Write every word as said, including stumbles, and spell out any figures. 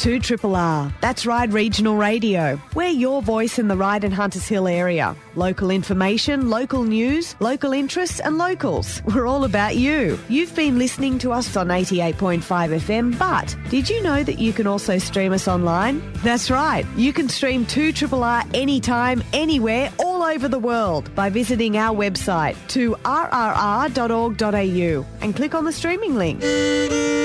two R R R. That's Ryde Regional Radio. We're your voice in the Ryde and Hunters Hill area. Local information, local news, local interests and locals. We're all about you. You've been listening to us on eighty-eight point five F M, but did you know that you can also stream us online? That's right. You can stream two R R R anytime, anywhere, all over the world by visiting our website, two R R R dot org dot A U, and click on the streaming link.